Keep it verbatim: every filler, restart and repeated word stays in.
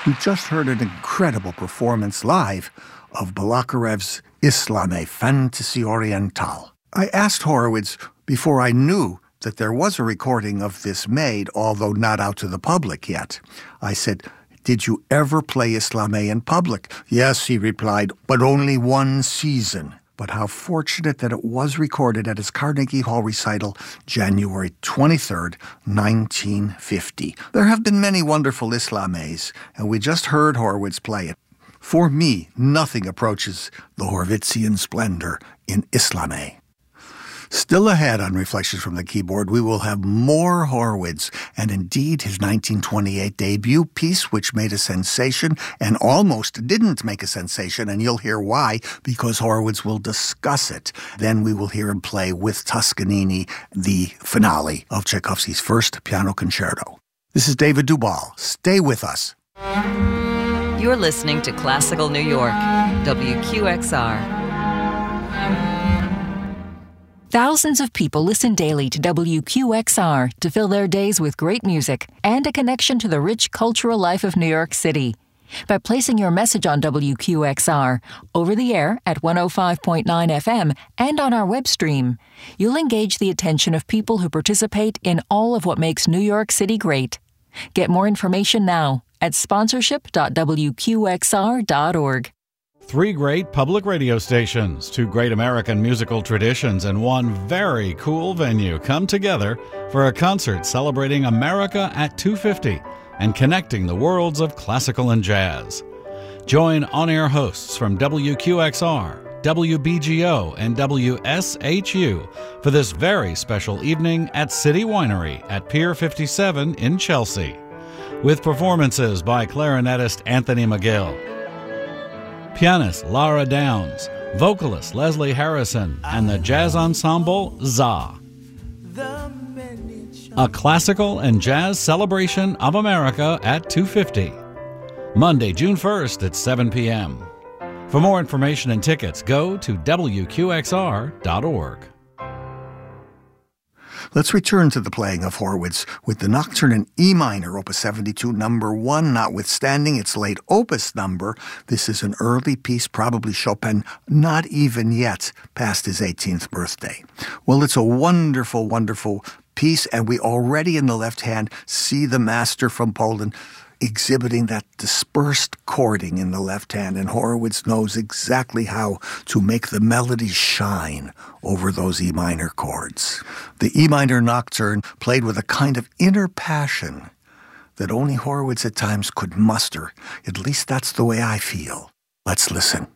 We just heard an incredible performance live of Balakarev's Islamé Fantasy Orientale. I asked Horowitz before I knew that there was a recording of this made, although not out to the public yet. I said, "Did you ever play Islamé in public?" "Yes," he replied, "but only one season." But how fortunate that it was recorded at his Carnegie Hall recital, January twenty-third, nineteen fifty. There have been many wonderful Islamés, and we just heard Horowitz play it. For me, nothing approaches the Horowitzian splendor in Islamé. Still ahead on Reflections from the Keyboard, we will have more Horowitz, and indeed his nineteen twenty-eight debut piece, which made a sensation and almost didn't make a sensation, and you'll hear why, because Horowitz will discuss it. Then we will hear him play with Toscanini the finale of Tchaikovsky's first piano concerto. This is David Duvall. Stay with us. You're listening to Classical New York, W Q X R. Thousands of people listen daily to W Q X R to fill their days with great music and a connection to the rich cultural life of New York City. By placing your message on W Q X R, over the air at one oh five point nine F M and on our web stream, you'll engage the attention of people who participate in all of what makes New York City great. Get more information now at sponsorship dot w q x r dot org. Three great public radio stations, two great American musical traditions, and one very cool venue come together for a concert celebrating America at two fifty and connecting the worlds of classical and jazz. Join on-air hosts from W Q X R, W B G O, and W S H U for this very special evening at City Winery at Pier fifty-seven in Chelsea, with performances by clarinetist Anthony McGill, pianist Lara Downs, vocalist Leslie Harrison, and the jazz ensemble Za. A classical and jazz celebration of America at two fifty. Monday, June first at seven p.m. For more information and tickets, go to w q x r dot org. Let's return to the playing of Horowitz with the Nocturne in E minor, Opus seventy-two, number one, notwithstanding its late opus number. This is an early piece, probably Chopin, not even yet past his eighteenth birthday. Well, it's a wonderful, wonderful piece, and we already in the left hand see the master from Poland exhibiting that dispersed chording in the left hand, and Horowitz knows exactly how to make the melody shine over those E minor chords. The E minor Nocturne played with a kind of inner passion that only Horowitz at times could muster. At least that's the way I feel. Let's listen.